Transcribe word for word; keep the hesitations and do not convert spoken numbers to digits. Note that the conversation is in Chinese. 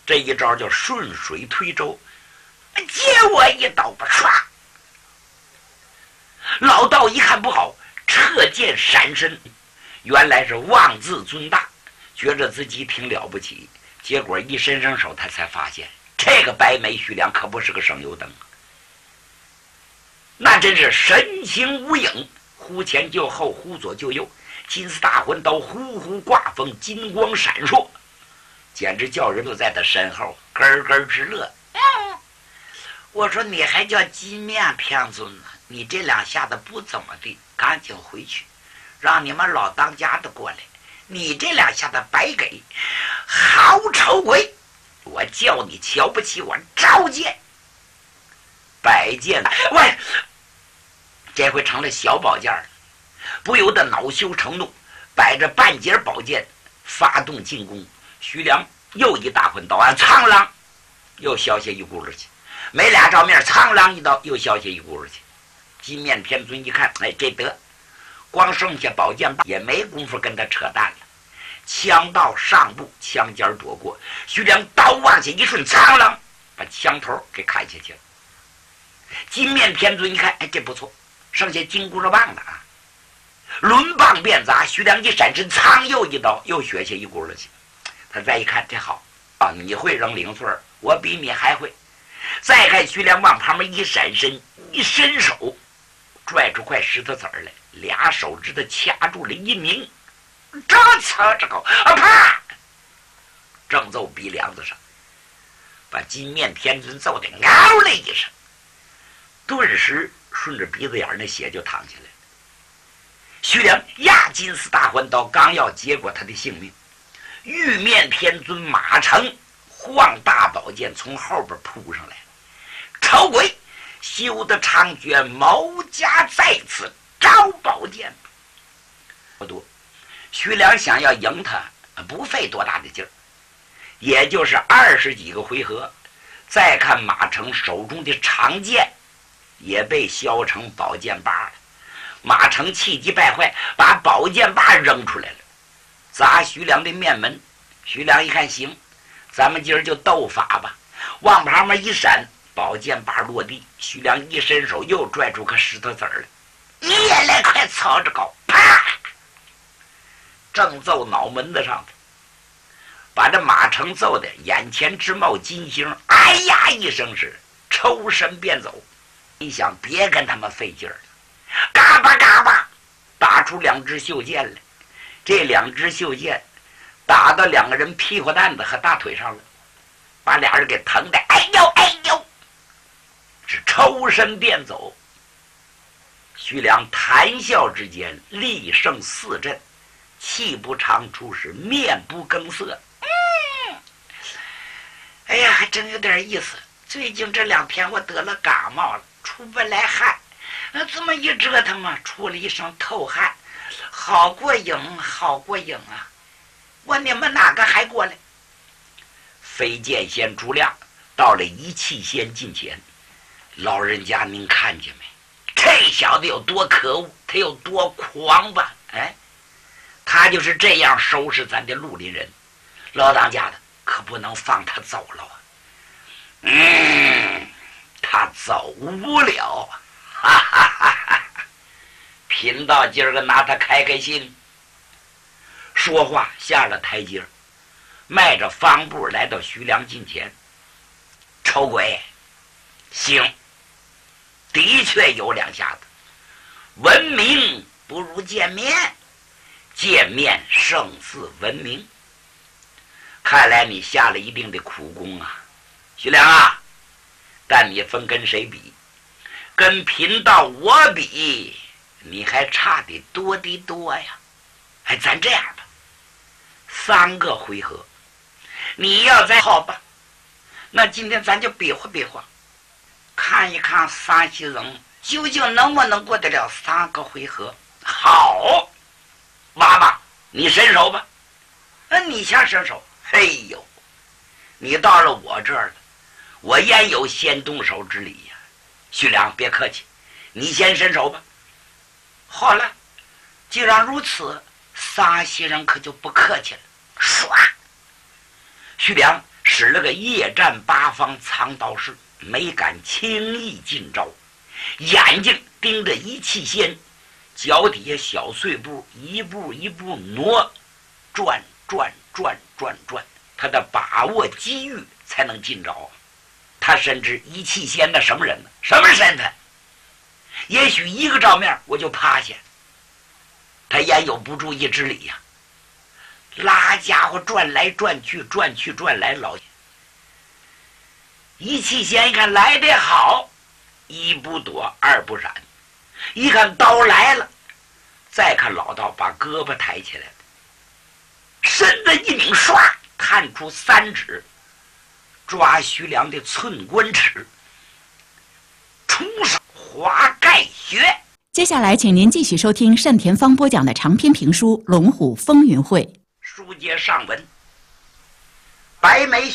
这一招叫顺水推舟，接我一刀吧，唰！老道一看不好，撤剑闪身，原来是妄自尊大，觉着自己挺了不起，结果一伸伸手，他才发现这个白眉徐良可不是个省油灯，那真是神情无影，忽前就后，忽左就右，金丝大魂刀呼呼挂风，金光闪烁，简直叫人都在他身后咯咯直乐。嗯，我说你还叫金面偏尊呢？你这两下子不怎么地，赶紧回去，让你们老当家的过来。你这两下子白给，好丑鬼！我叫你瞧不起我召见，摆剑，喂，这回成了小宝剑了，不由得恼羞成怒，摆着半截宝剑发动进攻。徐良又一大魂刀按苍狼，又消下一轱辘去，没俩照面，苍狼一刀又消下一轱辘去。金面天尊一看，哎，这得光剩下宝剑也没工夫跟他扯淡了，枪到上部，枪尖躲过，徐良刀往下一顺，苍狼把枪头给砍下去了。金面天尊一看，哎，这不错，剩下金箍子棒了啊！抡棒便砸，徐良一闪身，苍又一刀，又血下一轱辘去。他再一看，这好啊，你会扔零碎，我比你还会。再看徐良往旁边一闪身，一伸手，拽出块石头子儿来，俩手指头掐住了一拧，这操这个啊啪！正揍鼻梁子上，把金面天尊揍得嗷了一声，顿时顺着鼻子眼那血就淌下来了。徐良压金丝大环刀，刚要结果他的性命，玉面天尊马成晃大宝剑从后边扑上来，丑鬼休得猖獗，毛家在此招宝剑。不多，徐良想要赢他不费多大的劲儿，也就是二十几个回合。再看马成手中的长剑也被削成宝剑把了，马成气急败坏，把宝剑把扔出来了，砸徐良的面门。徐良一看，行，咱们今儿就斗法吧，往旁边一闪，宝剑把落地，徐良一伸手又拽出个石头子儿来，你也来快操着高，啪，正揍脑门子上头，把这马成揍的眼前直冒金星，哎呀一声是抽身便走。你想别跟他们费劲儿了，嘎巴嘎巴打出两支袖剑来，这两支袖剑打到两个人屁股蛋子和大腿上了，把俩人给疼的哎呦哎呦，是抽身便走。徐良谈笑之间厉声四震，气不长出，是面不更色。嗯，哎呀，还真有点意思。最近这两天我得了感冒了，出不来汗，那这么一折腾嘛，出了一身透汗，好过瘾，好过瘾啊！问你们哪个还过来？飞剑仙朱亮到了一气仙近前，老人家您看见没？这小子有多可恶，他有多狂吧？哎，他就是这样收拾咱的绿林人，老当家的可不能放他走了啊！嗯，他走不了，哈哈哈哈！贫道今儿个拿他开开心。说话下了台阶，迈着方步来到徐良近前。丑鬼，行，的确有两下子，闻名不如见面，见面胜似闻名。看来你下了一定的苦功啊，徐良啊！但你分跟谁比？跟贫道我比，你还差得多的多呀！哎，咱这样吧，三个回合，你要再好吧，那今天咱就比划比划，看一看山西人究竟能不能过得了三个回合。好，娃娃，你伸手吧。那你先伸手。嘿呦，你到了我这儿了，我焉有先动手之理呀？徐良，别客气，你先伸手吧。好了，既然如此，山西人可就不客气了。唰，徐良使了个夜战八方藏刀式，没敢轻易进招，眼睛盯着一气仙，脚底下小碎步一步一步挪，转转转转转，他的把握机遇才能进招。他深知一气仙的什么人呢？什么身份？也许一个照面我就趴下。他焉有不注意之理呀、啊？拉家伙转来转去，转去转来，老一气仙一看来得好，一不躲二不闪，一看刀来了，再看老道把胳膊抬起来了，身子一拧，唰探出三指，抓徐良的寸关尺，出手华盖穴。 接下来请您继续收听单田芳播讲的长篇评书《龙虎风云会》。 书接上文，白眉